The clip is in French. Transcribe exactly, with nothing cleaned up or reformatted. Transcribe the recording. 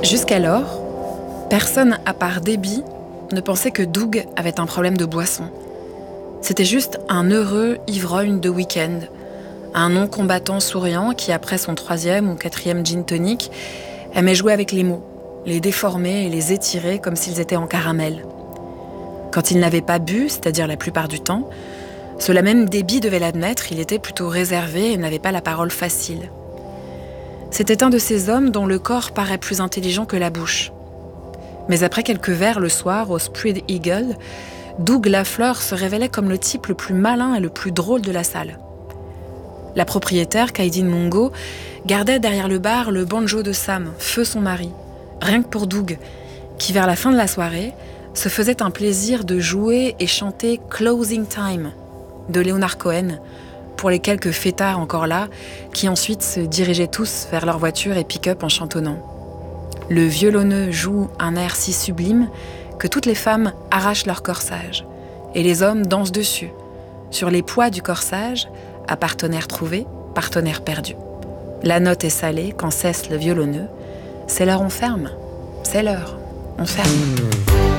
Jusqu'alors, personne à part Debbie ne pensait que Doug avait un problème de boisson. C'était juste un heureux ivrogne de week-end, un non-combattant souriant qui, après son troisième ou quatrième gin tonic, aimait jouer avec les mots, les déformer et les étirer comme s'ils étaient en caramel. Quand il n'avait pas bu, c'est-à-dire la plupart du temps, cela même Debbie devait l'admettre, il était plutôt réservé et n'avait pas la parole facile. C'était un de ces hommes dont le corps paraît plus intelligent que la bouche. Mais après quelques verres le soir au Spread Eagle, Doug Lafleur se révélait comme le type le plus malin et le plus drôle de la salle. La propriétaire, Kaidin Mungo, gardait derrière le bar le banjo de Sam, feu son mari, rien que pour Doug, qui vers la fin de la soirée se faisait un plaisir de jouer et chanter « Closing Time » de Leonard Cohen, pour les quelques fêtards encore là, qui ensuite se dirigeaient tous vers leur voiture et pick-up en chantonnant. Le violonneux joue un air si sublime que toutes les femmes arrachent leur corsage, et les hommes dansent dessus, sur les poids du corsage, à partenaire trouvé, partenaire perdu. La note est salée quand cesse le violonneux. C'est l'heure, on ferme. C'est l'heure, on ferme.